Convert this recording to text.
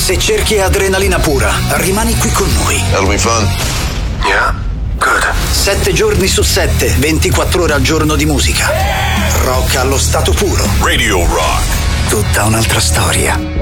Se cerchi adrenalina pura, rimani qui con noi. That'll be fun. Yeah, good. 7 giorni su 7, 24 ore al giorno di musica. Rock allo stato puro. Radio Rock. Tutta un'altra storia.